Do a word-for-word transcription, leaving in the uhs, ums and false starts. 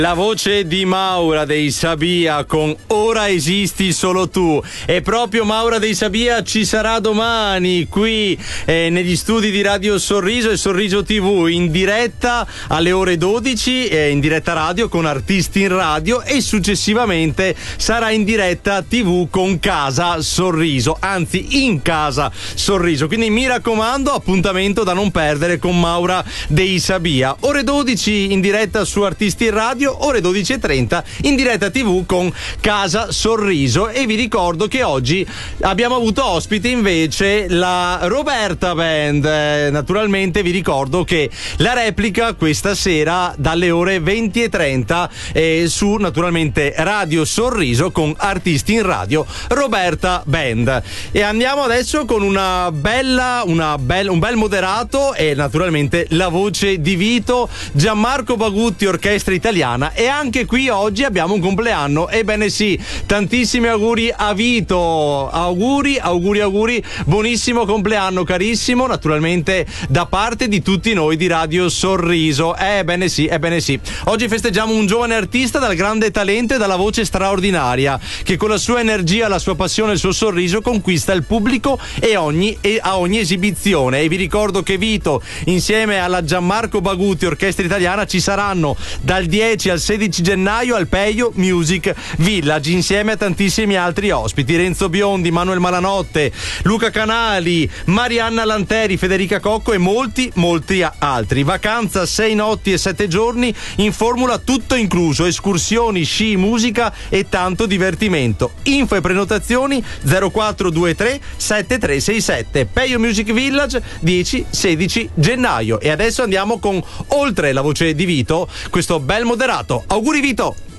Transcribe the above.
La voce di Maura dei Sabia con Ora esisti solo tu. E proprio Maura dei Sabia ci sarà domani qui eh, negli studi di Radio Sorriso e Sorriso tivù in diretta alle ore dodici, eh, in diretta radio con Artisti in Radio, e successivamente sarà in diretta tivù con Casa Sorriso, anzi in Casa Sorriso. Quindi mi raccomando, appuntamento da non perdere con Maura dei Sabia. Ore dodici in diretta su Artisti in Radio, ore dodici e trenta in diretta tivù con Casa Sorriso. E vi ricordo che oggi abbiamo avuto ospite invece la Roberta Band. Eh, naturalmente vi ricordo che la replica questa sera dalle ore venti e trenta eh, su naturalmente Radio Sorriso con Artisti in Radio, Roberta Band. E andiamo adesso con una bella, una bella un bel moderato e naturalmente la voce di Vito, Gianmarco Bagutti, Orchestra Italiana. E anche qui oggi abbiamo un compleanno. Ebbene sì, tantissimi auguri a Vito, auguri, auguri, auguri, buonissimo compleanno carissimo, naturalmente da parte di tutti noi di Radio Sorriso. Ebbene sì, ebbene sì. Oggi festeggiamo un giovane artista dal grande talento e dalla voce straordinaria, che con la sua energia, la sua passione e il suo sorriso conquista il pubblico e ogni, e a ogni esibizione. E vi ricordo che Vito, insieme alla Gianmarco Bagutti, Orchestra Italiana, ci saranno dal dieci al sedici gennaio al Peio Music Village, insieme a tantissimi altri ospiti: Renzo Biondi, Manuel Malanotte, Luca Canali, Marianna Lanteri, Federica Cocco e molti molti altri. Vacanza sei notti e sette giorni in formula tutto incluso, escursioni, sci, musica e tanto divertimento. Info e prenotazioni zero quattro due tre sette tre sei sette. Peio Music Village dieci sedici gennaio. E adesso andiamo con Oltre la voce di Vito, questo bel moderato. Auguri Vito!